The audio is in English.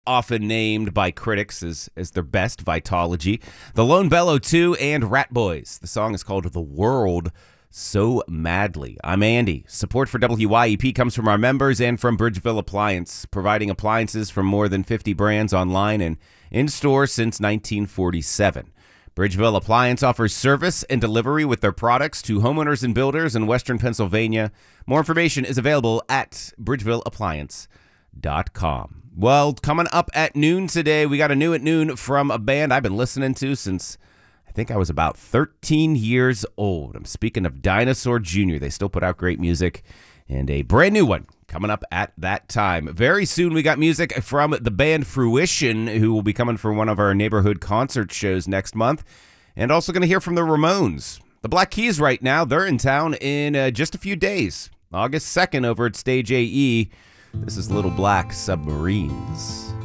often named by critics as their best, Vitology, The Lone Bellow 2, and Rat Boys. The song is called The World So Madly. I'm Andy. Support for WYEP comes from our members and from Bridgeville Appliance, providing appliances from more than 50 brands online and in-store since 1947. Bridgeville Appliance offers service and delivery with their products to homeowners and builders in Western Pennsylvania. More information is available at bridgevilleappliance.com. Well, coming up at noon today, we got a new at noon from a band I've been listening to since I think I was about 13 years old. I'm speaking of Dinosaur Jr. They still put out great music, and a brand new one coming up at that time. Very soon, we got music from the band Fruition, who will be coming for one of our neighborhood concert shows next month, and also going to hear from the Ramones. The Black Keys right now, they're in town in just a few days. August 2nd over at Stage AE. This is Little Black Submarines.